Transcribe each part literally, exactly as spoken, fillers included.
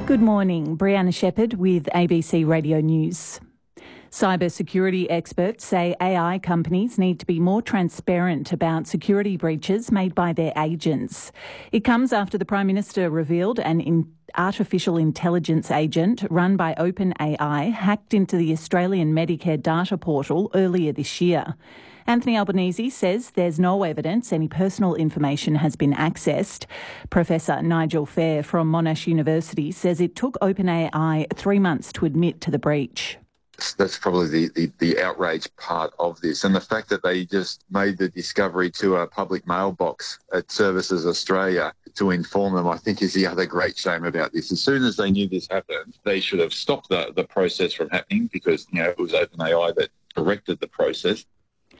Good morning, Brianna Shepherd with A B C Radio News. Cybersecurity experts say A I companies need to be more transparent about security breaches made by their agents. It comes after the Prime Minister revealed an in artificial intelligence agent run by OpenAI hacked into the Australian Medicare data portal earlier this year. Anthony Albanese says there's no evidence any personal information has been accessed. Professor Nigel Fair from Monash University says it took OpenAI three months to admit to the breach. That's probably the, the, the outrage part of this. And the fact that they just made the discovery to a public mailbox at Services Australia to inform them, I think is the other great shame about this. As soon as they knew this happened, they should have stopped the, the process from happening because, you know, it was OpenAI that directed the process.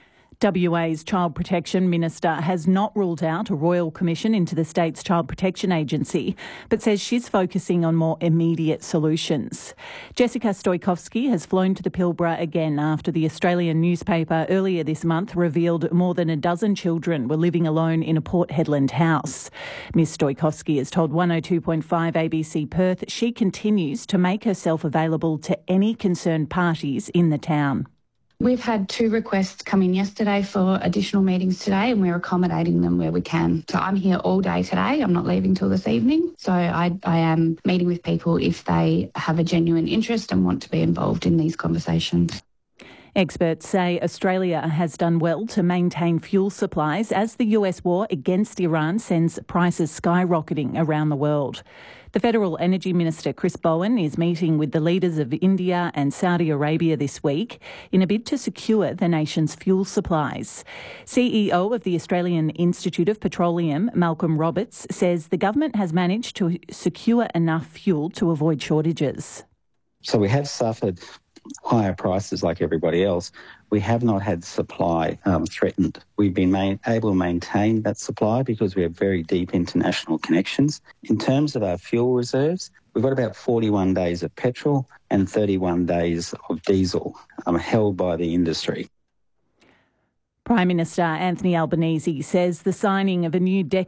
W A's Child Protection Minister has not ruled out a royal commission into the state's Child Protection Agency, but says she's focusing on more immediate solutions. Jessica Stoikovsky has flown to the Pilbara again after the Australian newspaper earlier this month revealed more than a dozen children were living alone in a Port Hedland house. Miss Stoikovsky has told one oh two point five A B C Perth she continues to make herself available to any concerned parties in the town. We've had two requests come in yesterday for additional meetings today, and we're accommodating them where we can. So I'm here all day today. I'm not leaving till this evening. So I, I am meeting with people if they have a genuine interest and want to be involved in these conversations. Experts say Australia has done well to maintain fuel supplies as the U S war against Iran sends prices skyrocketing around the world. The Federal Energy Minister Chris Bowen is meeting with the leaders of India and Saudi Arabia this week in a bid to secure the nation's fuel supplies. C E O of the Australian Institute of Petroleum, Malcolm Roberts, says the government has managed to secure enough fuel to avoid shortages. So we have suffered higher prices like everybody else. We have not had supply um, threatened. We've been main, able to maintain that supply because we have very deep international connections. In terms of our fuel reserves, we've got about forty-one days of petrol and thirty-one days of diesel um, held by the industry. Prime Minister Anthony Albanese says the signing of a new decade